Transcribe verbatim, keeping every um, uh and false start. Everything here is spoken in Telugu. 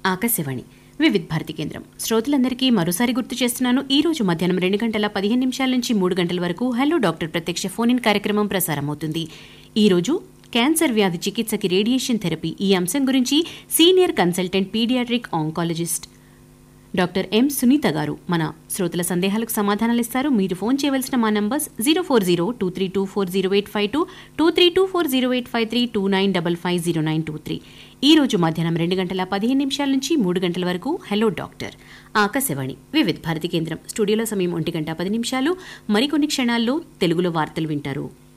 ఆకాశవాణి వివిధ భారతి కేంద్రం. శ్రోతలందరికీ మరోసారి గుర్తు చేస్తున్నాను, ఈ రోజు మధ్యాహ్నం రెండు గంటల పదిహేను నిమిషాల నుంచి మూడు గంటల వరకు హలో డాక్టర్ ప్రత్యక్ష ఫోన్ ఇన్ కార్యక్రమం ప్రసారమవుతుంది. ఈ రోజు క్యాన్సర్ వ్యాధి చికిత్సకి రేడియేషన్ థెరపీ ఈ అంశం గురించి senior consultant paediatric oncologist doctor M Sunitha గారు మన శ్రోతల సందేహాలకు సమాధానాలు ఇస్తారు. మీరు ఫోన్ చేయవలసిన మా numbers zero four zero two three two four zero eight five two two three two four zero eight five three two nine double five zero nine two three. ఈ రోజు మధ్యాహ్నం రెండు గంటల పదిహేను నిమిషాల నుంచి మూడు గంటల వరకు హలో డాక్టర్. ఆకాశవాణి వివిధ భారతి కేంద్రం. స్టూడియోలో సమయం ఒంటి గంట పది నిమిషాలు. మరికొన్ని క్షణాల్లో తెలుగులో వార్తలు వింటారు.